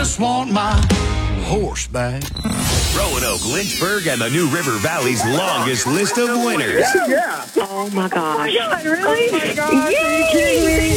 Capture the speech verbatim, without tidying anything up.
just want my horse back. Roanoke, Lynchburg, and the New River Valley's longest list of winners. Yeah. Oh my gosh. Oh my God, really? Oh my gosh, Yay! are you kidding me?